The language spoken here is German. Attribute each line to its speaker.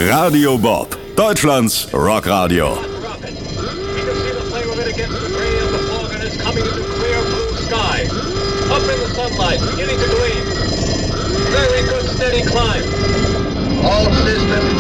Speaker 1: Radio Bob, Deutschlands Rockradio.
Speaker 2: Up in the sunlight, beginning to gleam. Very good steady climb. All systems